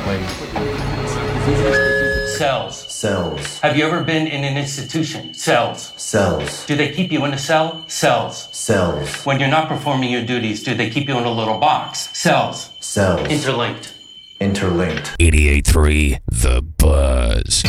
Wait. Cells. Cells. Have you ever been in an institution? Cells. Cells. Do they keep you in a cell? Cells. Cells. When you're not performing your duties, do they keep you in a little box? Cells. Cells. Interlinked. Interlinked. 88.3 The Buzz.